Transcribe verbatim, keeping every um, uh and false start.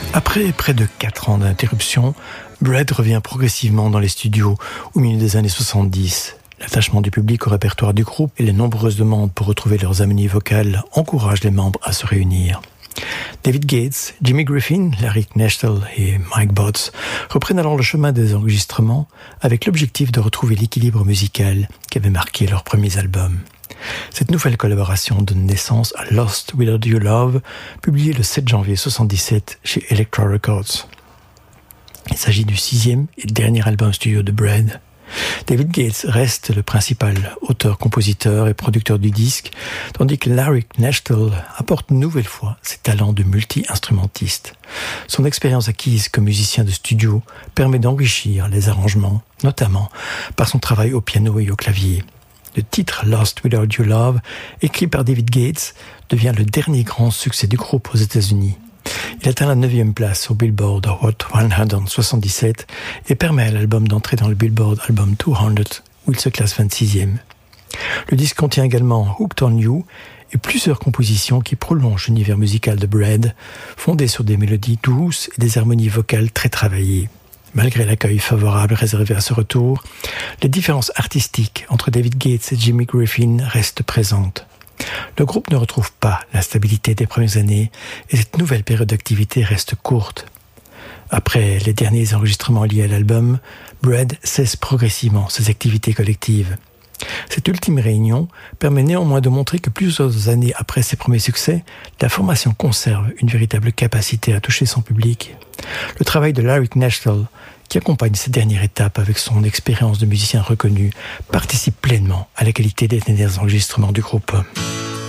Après près de quatre ans d'interruption, Bread revient progressivement dans les studios au milieu des années soixante-dix. L'attachement du public au répertoire du groupe et les nombreuses demandes pour retrouver leurs harmonies vocales encouragent les membres à se réunir. David Gates, Jimmy Griffin, Larry Knechtel et Mike Botts reprennent alors le chemin des enregistrements avec l'objectif de retrouver l'équilibre musical qui avait marqué leurs premiers albums. Cette nouvelle collaboration donne naissance à Lost Without Your Love, publié le sept janvier soixante-dix-sept chez Elektra Records. Il s'agit du sixième et dernier album studio de Bread. David Gates reste le principal auteur-compositeur et producteur du disque, tandis que Larry Knechtel apporte une nouvelle fois ses talents de multi-instrumentiste. Son expérience acquise comme musicien de studio permet d'enrichir les arrangements, notamment par son travail au piano et au clavier. Le titre Lost Without Your Love, écrit par David Gates, devient le dernier grand succès du groupe aux États-Unis. Il atteint la neuvième place au Billboard Hot cent soixante-dix-sept et permet à l'album d'entrer dans le Billboard Album deux cents où il se classe vingt-sixième. Le disque contient également Hooked on You et plusieurs compositions qui prolongent l'univers musical de Bread, fondé sur des mélodies douces et des harmonies vocales très travaillées. Malgré l'accueil favorable réservé à ce retour, les différences artistiques entre David Gates et Jimmy Griffin restent présentes. Le groupe ne retrouve pas la stabilité des premières années et cette nouvelle période d'activité reste courte. Après les derniers enregistrements liés à l'album, Bread cesse progressivement ses activités collectives. Cette ultime réunion permet néanmoins de montrer que plusieurs années après ses premiers succès, la formation conserve une véritable capacité à toucher son public. Le travail de Larry Knechtel, qui accompagne cette dernière étape avec son expérience de musicien reconnu, participe pleinement à la qualité des derniers enregistrements du groupe.